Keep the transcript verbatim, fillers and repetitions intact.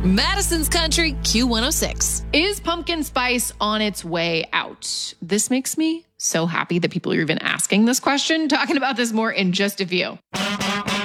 Madison's Country Q one oh six. Is pumpkin spice on its way out? This makes me so happy that people are even asking this question. Talking about this more in just a few.